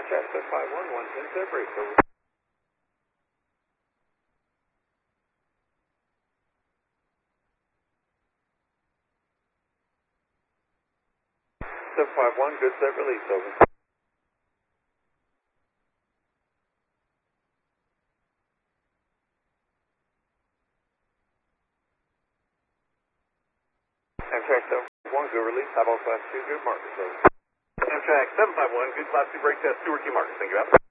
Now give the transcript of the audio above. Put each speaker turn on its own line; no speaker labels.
Amtrak 751, 110 set break, over. 751, good set release, over. Amtrak 751, good release, highball class 2, good markers, over.
Amtrak 751, good class 2 break test, Stewart T. Marcus, thank you,